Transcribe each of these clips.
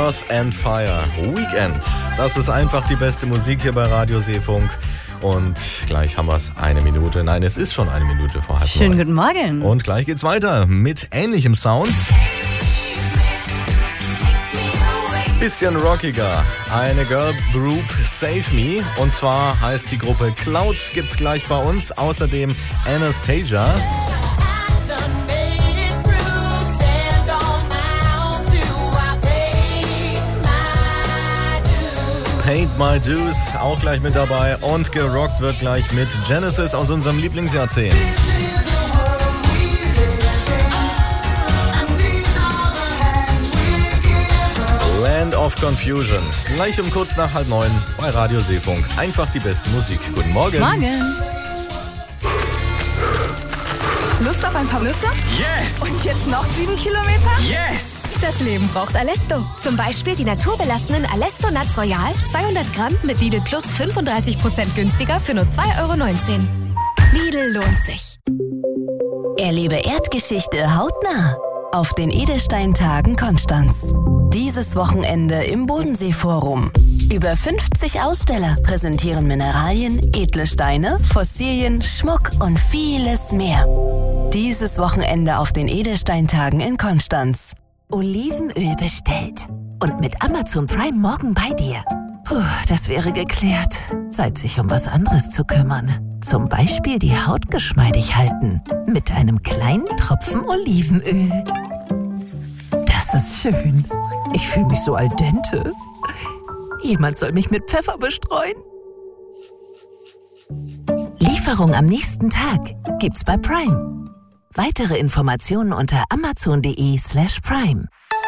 Earth and Fire, Weekend. Das ist einfach die beste Musik hier bei Radio Seefunk. Und gleich haben wir es 1 Minute. Nein, es ist schon 1 Minute vor 8:30. Schönen guten Morgen. Und gleich geht's weiter mit ähnlichem Sound. Bisschen rockiger. Eine Girl Group, Save Me. Und zwar heißt die Gruppe Clouds, gibt's gleich bei uns. Außerdem Anastasia. Paid My Dues, auch gleich mit dabei. Und gerockt wird gleich mit Genesis aus unserem Lieblingsjahrzehnt. Land of Confusion. Gleich um kurz nach 8:30 bei Radio Seefunk. Einfach die beste Musik. Guten Morgen. Morgen. Lust auf ein paar Nüsse? Yes! Und jetzt noch 7 Kilometer? Yes! Das Leben braucht Alesto. Zum Beispiel die naturbelassenen Alesto Nuts Royal, 200 Gramm mit Lidl Plus 35% günstiger für nur 2,19 €. Lidl lohnt sich. Erlebe Erdgeschichte hautnah auf den Edelsteintagen Konstanz. Dieses Wochenende im Bodenseeforum. Über 50 Aussteller präsentieren Mineralien, edle Steine, Fossilien, Schmuck und vieles mehr. Dieses Wochenende auf den Edelsteintagen in Konstanz. Olivenöl bestellt. Und mit Amazon Prime morgen bei dir. Puh, das wäre geklärt. Zeit, sich um was anderes zu kümmern. Zum Beispiel die Haut geschmeidig halten. Mit einem kleinen Tropfen Olivenöl. Das ist schön. Ich fühle mich so al dente. Jemand soll mich mit Pfeffer bestreuen. Lieferung am nächsten Tag gibt's bei Prime. Weitere Informationen unter amazon.de/prime.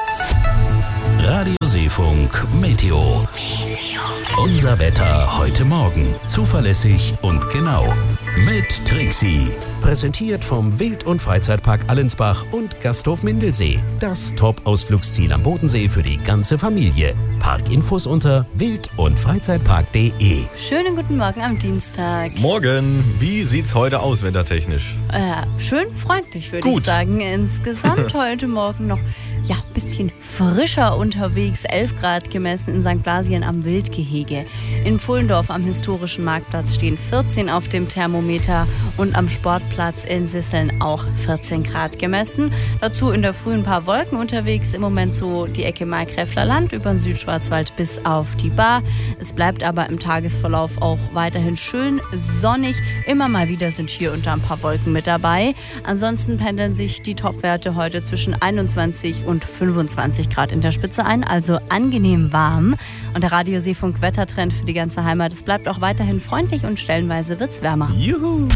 Radio Seefunk Meteo. Unser Wetter heute Morgen. Zuverlässig und genau. Mit Trixie. Präsentiert vom Wild- und Freizeitpark Allensbach und Gasthof Mindelsee. Das Top-Ausflugsziel am Bodensee für die ganze Familie. Parkinfos unter wildundfreizeitpark.de. Schönen guten Morgen am Dienstag. Morgen. Wie sieht's heute aus, wettertechnisch? Schön freundlich, würde ich sagen. Insgesamt heute Morgen noch ein bisschen frischer unterwegs. 11 Grad gemessen in St. Blasien am Wildgehege. In Pfullendorf am historischen Marktplatz stehen 14 auf dem Thermometer und am Sportplatz in Sisseln auch 14 Grad gemessen. Dazu in der Früh ein paar Wolken unterwegs. Im Moment so die Ecke Markgräfler Land über den Südschwarzwald bis auf die Bar. Es bleibt aber im Tagesverlauf auch weiterhin schön sonnig. Immer mal wieder sind hier unter ein paar Wolken mit dabei. Ansonsten pendeln sich die Topwerte heute zwischen 21 und 25 Grad in der Spitze ein, also angenehm warm. Und der Radio Seefunk Wettertrend für die ganze Heimat, es bleibt auch weiterhin freundlich und stellenweise wird's wärmer. Juhu!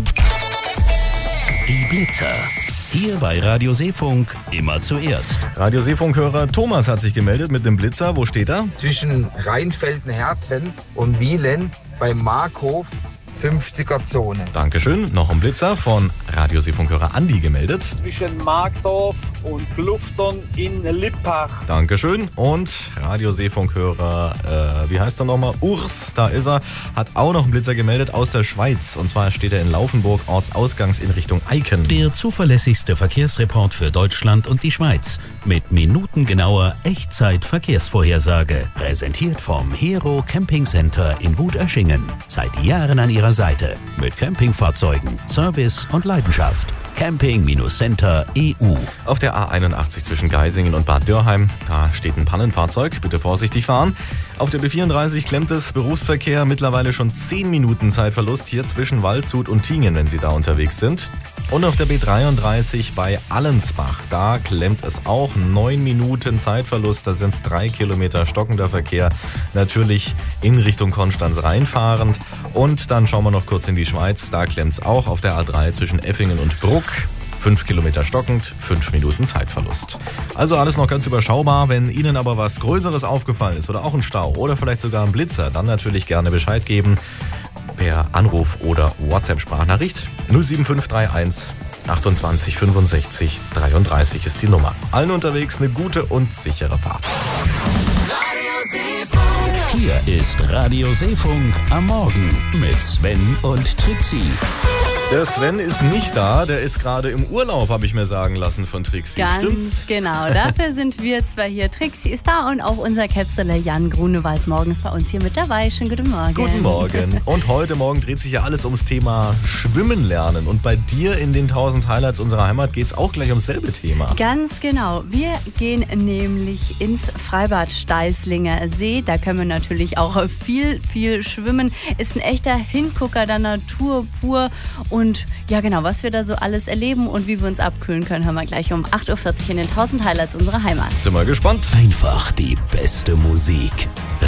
Die Blitzer. Hier bei Radio Seefunk immer zuerst. Radio Seefunk-Hörer Thomas hat sich gemeldet mit dem Blitzer. Wo steht er? Zwischen Rheinfelden-Herten und Wielen bei Markhof 50er-Zone. Dankeschön. Noch ein Blitzer von Radio Seefunk-Hörer Andi gemeldet. Zwischen Markdorf und Kluftern in Lippach. Dankeschön. Und Radio Seefunk-Hörer, wie heißt er nochmal? Urs, da ist er, hat auch noch einen Blitzer gemeldet aus der Schweiz. Und zwar steht er in Laufenburg, Ortsausgangs in Richtung Eiken. Der zuverlässigste Verkehrsreport für Deutschland und die Schweiz. Mit minutengenauer Echtzeit-Verkehrsvorhersage. Präsentiert vom Hero Camping Center in Wutöschingen. Seit Jahren an ihrer Seite. Mit Campingfahrzeugen, Service und Leidenschaft. Camping-Center EU. Auf der A81 zwischen Geisingen und Bad Dürrheim, da steht ein Pannenfahrzeug. Bitte vorsichtig fahren. Auf der B34 klemmt es Berufsverkehr. Mittlerweile schon 10 Minuten Zeitverlust hier zwischen Waldshut und Tingen, wenn Sie da unterwegs sind. Und auf der B33 bei Allensbach, da klemmt es auch 9 Minuten Zeitverlust. Da sind es 3 Kilometer stockender Verkehr. Natürlich in Richtung Konstanz reinfahrend. Und dann schauen wir noch kurz in die Schweiz. Da klemmt es auch auf der A3 zwischen Effingen und Bruck. 5 Kilometer stockend, 5 Minuten Zeitverlust. Also alles noch ganz überschaubar. Wenn Ihnen aber was Größeres aufgefallen ist oder auch ein Stau oder vielleicht sogar ein Blitzer, dann natürlich gerne Bescheid geben per Anruf oder WhatsApp-Sprachnachricht. 07531 28 65 33 ist die Nummer. Allen unterwegs eine gute und sichere Fahrt. Hier ist Radio Seefunk am Morgen mit Sven und Trixie. Der Sven ist nicht da, der ist gerade im Urlaub, habe ich mir sagen lassen von Trixie. Ganz Stimmt's? genau, dafür sind wir zwar hier. Trixie ist da und auch unser Käpseler Jan Grunewald morgens bei uns hier mit dabei. Schönen guten Morgen. Guten Morgen. Und heute Morgen dreht sich ja alles ums Thema Schwimmen lernen. Und bei dir in den 1000 Highlights unserer Heimat geht es auch gleich ums selbe Thema. Ganz genau. Wir gehen nämlich ins Freibad Steißlinger See. Da können wir natürlich auch viel schwimmen. Ist ein echter Hingucker der Natur pur. Und ja genau, was wir da so alles erleben und wie wir uns abkühlen können, hören wir gleich um 8.40 Uhr in den 1000 Highlights unserer Heimat. Sind wir gespannt. Einfach die beste Musik.